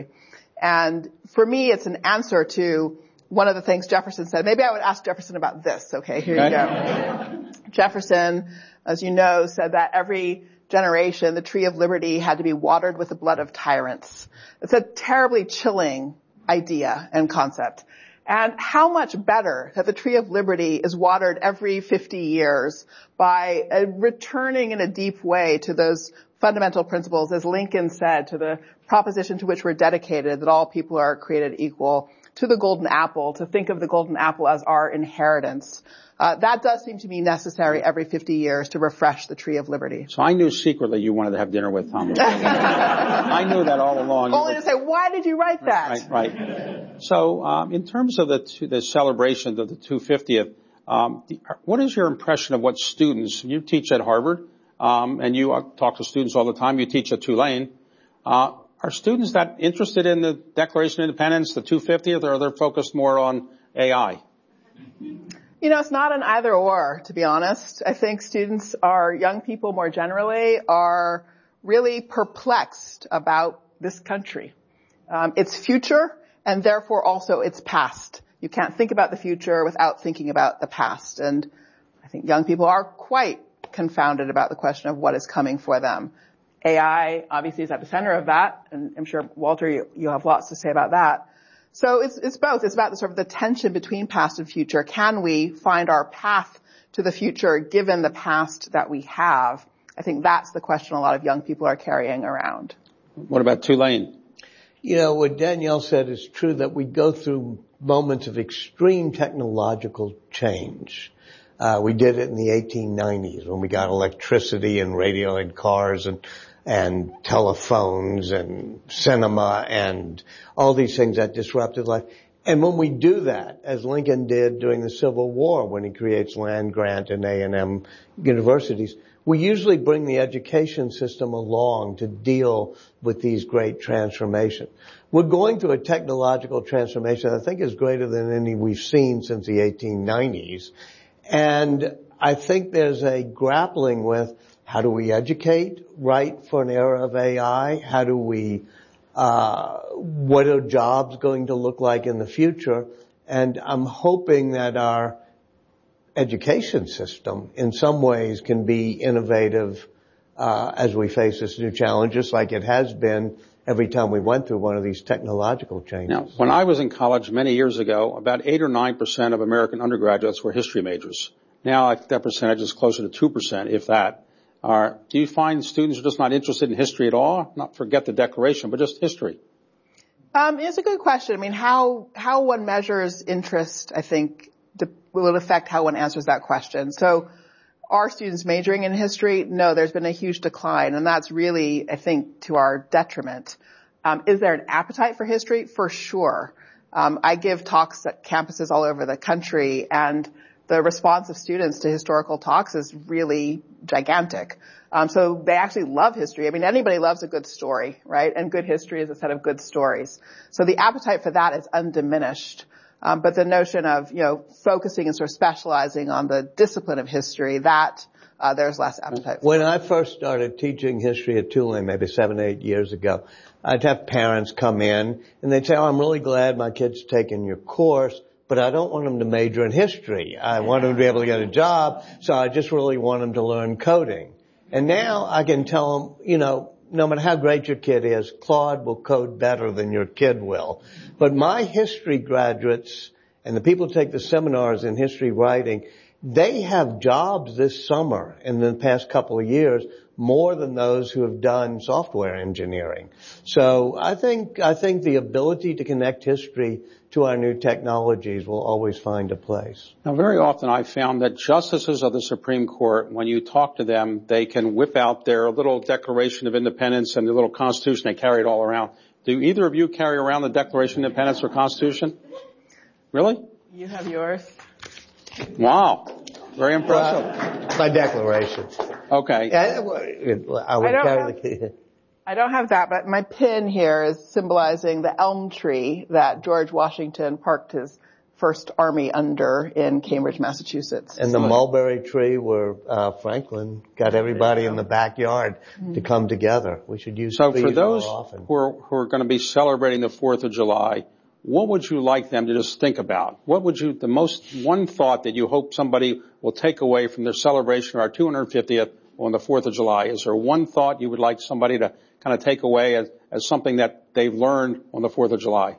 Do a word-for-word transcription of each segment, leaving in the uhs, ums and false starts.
And for me, it's an answer to one of the things Jefferson said. Maybe I would ask Jefferson about this. Okay, here you go. Jefferson, as you know, said that every generation, the tree of liberty had to be watered with the blood of tyrants. It's a terribly chilling idea and concept. And how much better that the tree of liberty is watered every fifty years by uh, returning in a deep way to those fundamental principles, as Lincoln said, to the proposition to which we're dedicated, that all people are created equal, to the golden apple, to think of the golden apple as our inheritance. Uh, that does seem to be necessary every fifty years to refresh the tree of liberty. So I knew secretly you wanted to have dinner with Thomas. I knew that all along. Only to say, why did you write that? Right, right. right. So um, in terms of the, two, the celebration of the two hundred fiftieth, um, the, what is your impression of what students, you teach at Harvard, um, and you uh, talk to students all the time, you teach at Tulane, uh, are students that interested in the Declaration of Independence, the two hundred fiftieth, or are they focused more on A I? You know, it's not an either or, to be honest. I think students are, young people more generally, are really perplexed about this country, um, its future, and therefore also its past. You can't think about the future without thinking about the past. And I think young people are quite confounded about the question of what is coming for them. A I obviously is at the center of that, and I'm sure, Walter, you, you have lots to say about that. So it's, it's both. It's about the sort of the tension between past and future. Can we find our path to the future given the past that we have? I think that's the question a lot of young people are carrying around. What about Tulane? You know, what Danielle said is true, that we go through moments of extreme technological change. Uh, we did it in the eighteen nineties when we got electricity and radio and cars and and telephones and cinema and all these things that disrupted life. And when we do that, as Lincoln did during the Civil War when he creates land grant and A and M universities, we usually bring the education system along to deal with these great transformations. We're going through a technological transformation that I think is greater than any we've seen since the eighteen nineties. And I think there's a grappling with, how do we educate right for an era of A I? How do we, uh, what are jobs going to look like in the future? And I'm hoping that our education system in some ways can be innovative, uh, as we face this new challenge, just like it has been every time we went through one of these technological changes. Now, when I was in college many years ago, about eight or nine percent of American undergraduates were history majors. Now, I think that percentage is closer to two percent, if that. Uh, do you find students are just not interested in history at all? Not forget the Declaration, but just history. Um, it's a good question. I mean, how how one measures interest, I think, de- will affect how one answers that question. So, are students majoring in history? No, there's been a huge decline, and that's really, I think, to our detriment. Um, is there an appetite for history? For sure. Um, I give talks at campuses all over the country, and the response of students to historical talks is really gigantic. Um, so they actually love history. I mean, anybody loves a good story, right? And good history is a set of good stories. So the appetite for that is undiminished. Um, but the notion of, you know, focusing and sort of specializing on the discipline of history, that uh, there's less appetite for. When I first started teaching history at Tulane, maybe seven, eight years ago, I'd have parents come in and they'd say, oh, I'm really glad my kid's taking your course, but I don't want them to major in history. I want them to be able to get a job, so I just really want them to learn coding. And now I can tell them, you know, no matter how great your kid is, Claude will code better than your kid will. But my history graduates and the people who take the seminars in history writing, they have jobs this summer in the past couple of years more than those who have done software engineering. So I think, I think the ability to connect history to our new technologies will always find a place. Now, very often I've found that justices of the Supreme Court, when you talk to them, they can whip out their little Declaration of Independence and the little Constitution. They carry it all around. Do either of you carry around the Declaration of Independence or Constitution? Really? You have yours. Wow. Very impressive. Uh, my declaration. Okay. I, I would I carry have, the I don't have that, but my pin here is symbolizing the elm tree that George Washington parked his First Army under in Cambridge, Massachusetts. And the mulberry tree where uh, Franklin got everybody in the backyard mm-hmm. to come together. We should use so for those more often. who are, who are going to be celebrating the fourth of July, what would you like them to just think about? What would you, the most, one thought that you hope somebody will take away from their celebration of our two hundred fiftieth on the fourth of July? Is there one thought you would like somebody to kind of take away as, as something that they've learned on the fourth of July?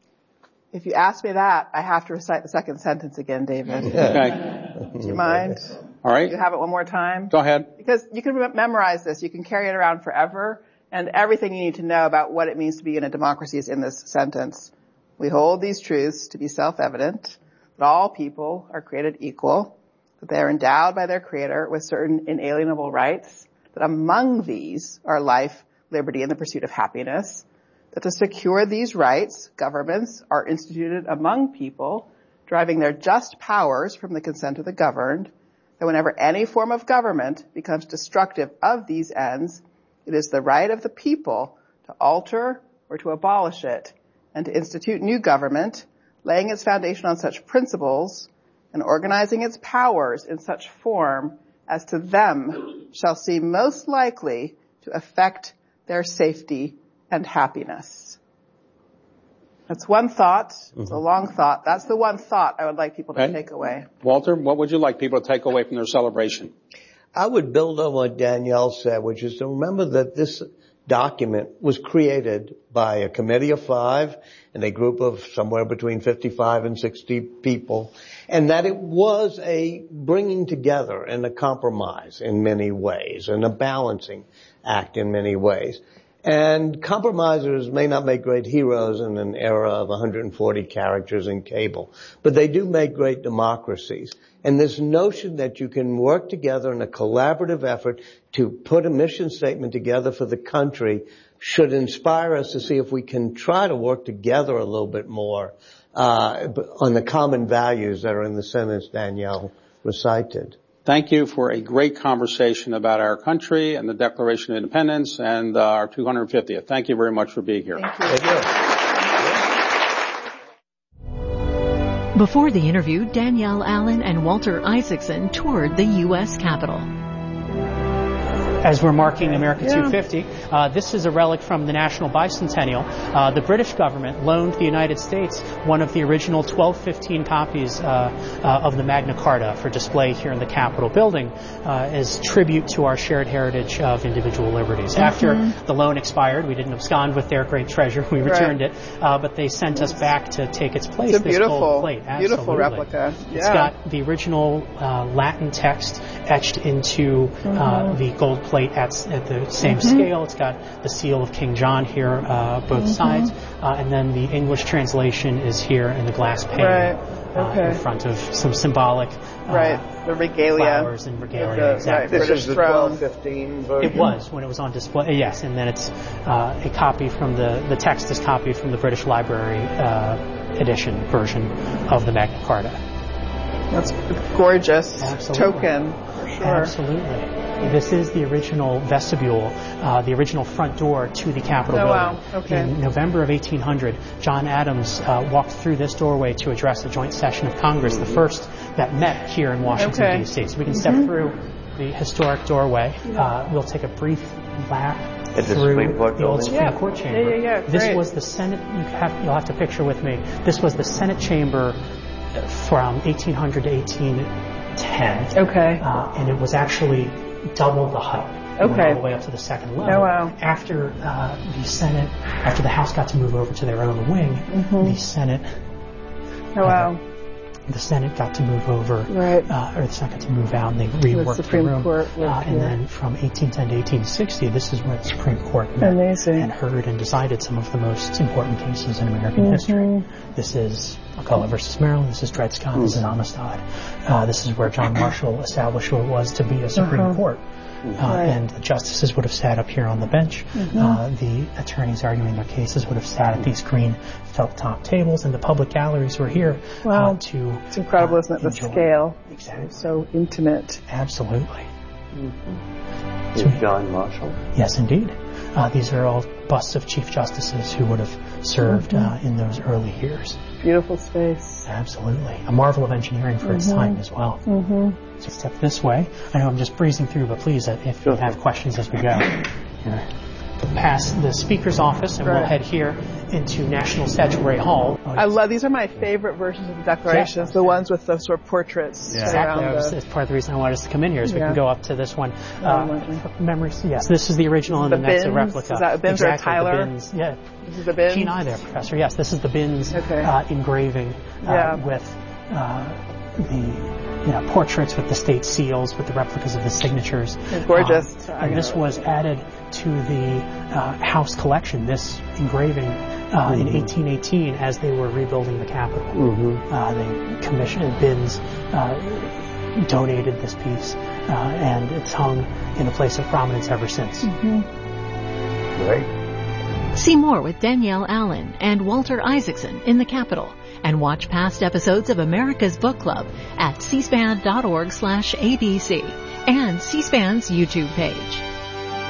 If you ask me that, I have to recite the second sentence again, David. Okay. Do you mind? All right. Do you have it one more time? Go ahead. Because you can memorize this. You can carry it around forever. And everything you need to know about what it means to be in a democracy is in this sentence. We hold these truths to be self-evident, that all people are created equal, that they are endowed by their Creator with certain inalienable rights, that among these are life, liberty, and the pursuit of happiness, that to secure these rights, governments are instituted among people, deriving their just powers from the consent of the governed, that whenever any form of government becomes destructive of these ends, it is the right of the people to alter or to abolish it, and to institute new government, laying its foundation on such principles and organizing its powers in such form as to them shall seem most likely to affect their safety and happiness. That's one thought. Mm-hmm. It's a long thought. That's the one thought I would like people to okay. take away. Walter, what would you like people to take away from their celebration? I would build on what Danielle said, which is to remember that this document was created by a committee of five and a group of somewhere between fifty-five and sixty people, and that it was a bringing together and a compromise in many ways and a balancing act in many ways. And compromisers may not make great heroes in an era of one hundred forty characters in cable, but they do make great democracies. And this notion that you can work together in a collaborative effort to put a mission statement together for the country should inspire us to see if we can try to work together a little bit more uh on the common values that are in the sentence Danielle recited. Thank you for a great conversation about our country and the Declaration of Independence and uh, our two hundred fiftieth. Thank you very much for being here. Thank you. Thank you. Before the interview, Danielle Allen and Walter Isaacson toured the U S Capitol. As we're marking America yeah. two fifty, uh, this is a relic from the National Bicentennial. Uh, the British government loaned the United States one of the original twelve fifteen copies uh, uh, of the Magna Carta for display here in the Capitol building uh, as tribute to our shared heritage of individual liberties. Mm-hmm. After the loan expired, we didn't abscond with their great treasure. We returned right. it, uh, but they sent us back to take its place. It's a this beautiful, gold plate. beautiful replica. Yeah. It's got the original uh, Latin text etched into uh, mm-hmm. the gold plate at, at the same mm-hmm. scale. It's got the seal of King John here, uh, both mm-hmm. sides, uh, and then the English translation is here in the glass pane right. okay. uh, in front of some symbolic uh, right. the regalia. flowers and regalia. The, exactly. right. This is the twelve fifteen version? It was when it was on display. Yes, and then it's uh, a copy from the, the text is copied from the British Library uh, edition version of the Magna Carta. That's a gorgeous Absolutely. token, for sure. Absolutely. This is the original vestibule, uh, the original front door to the Capitol oh, building. Wow. Okay. In November of eighteen hundred, John Adams uh, walked through this doorway to address a joint session of Congress, the first that met here in Washington, okay. D C So we can mm-hmm. step through the historic doorway. Uh, we'll take a brief lap At the through Supreme Court the old building? Supreme yeah. Court chamber. Yeah, yeah, yeah. This Great. was the Senate, you have, you'll have to picture with me, this was the Senate chamber from eighteen hundred to eighteen ten. Okay. Uh, and it was actually double the height. Okay. All the way up to the second level. Oh, wow. After uh, the Senate, after the House got to move over to their own wing, mm-hmm. the Senate. Oh, wow. Uh, the Senate got to move over, right. uh, or the Senate got to move out, and they reworked the, Supreme the room. Court uh, and then from eighteen ten to eighteen sixty, this is where the Supreme Court met Amazing. and heard and decided some of the most important cases in American mm-hmm. history. This is McCulloch versus Maryland. This is Dred Scott. Mm-hmm. This is Amistad. Uh, this is where John Marshall established what it was to be a Supreme uh-huh. Court. Uh, right. And the justices would have sat up here on the bench. Mm-hmm. Uh, the attorneys arguing their cases would have sat at these green felt top tables, and the public galleries were here. Wow. Uh, to it's incredible, uh, isn't it? The enjoy. scale. Exactly. So intimate. Absolutely. Mm-hmm. Is John Marshall? Yes, indeed. Uh, these are all busts of Chief Justices who would have served mm-hmm. uh, in those early years. Beautiful space. Absolutely. A marvel of engineering for mm-hmm. its time as well. Mm-hmm. So step this way. I know I'm just breezing through, but please, uh, if you have questions as we go. Here. Past the Speaker's office, and right. we'll head here into National Statuary Hall. Oh, I love, these are my favorite versions of the Declarations, yeah. the ones with the sort of portraits. Yeah. Exactly. That was, that's part of the reason I wanted us to come in here, is we yeah. can go up to this one. Uh, memories, yes. This is the original, and the then bins? That's a replica. Is that Binns exactly, or Tyler? The Binns, yeah. This is the Binns? Keen eye there, Professor. Yes, this is the Binns okay. uh, engraving uh, yeah. with uh, the... You know, portraits with the state seals, with the replicas of the signatures. It's gorgeous. Um, and this was added to the uh, House collection, this engraving, uh, mm-hmm. in eighteen eighteen as they were rebuilding the Capitol. Mm-hmm. Uh, they commissioned, Binns uh, donated this piece, uh, and it's hung in a place of prominence ever since. Mm-hmm. Great. See more with Danielle Allen and Walter Isaacson in the Capitol, and watch past episodes of America's Book Club at c span dot org slash A B C and C-SPAN's YouTube page.